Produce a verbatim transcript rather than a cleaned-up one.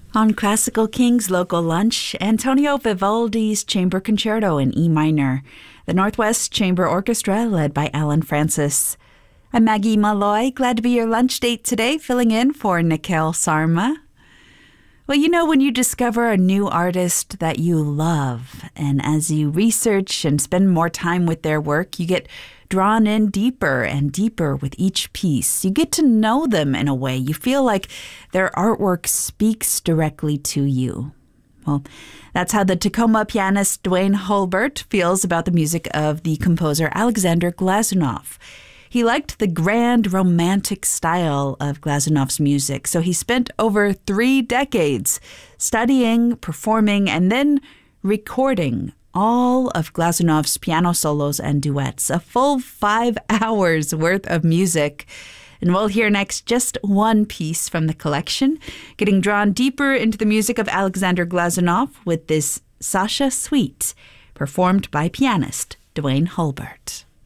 On Classical King's Local Lunch, Antonio Vivaldi's Chamber Concerto in E minor, the Northwest Chamber Orchestra led by Alan Francis. I'm Maggie Malloy, glad to be your lunch date today, filling in for Nikhil Sarma. Well, you know when you discover a new artist that you love, and as you research and spend more time with their work, you get drawn in deeper and deeper with each piece. You get to know them in a way. You feel like their artwork speaks directly to you. Well, that's how the Tacoma pianist Duane Hulbert feels about the music of the composer Alexander Glazunov. He liked the grand romantic style of Glazunov's music, so he spent over three decades studying, performing, and then recording all of Glazunov's piano solos and duets, a full five hours worth of music. And we'll hear next just one piece from the collection, getting drawn deeper into the music of Alexander Glazunov with this Sasha Suite, performed by pianist Duane Hulbert.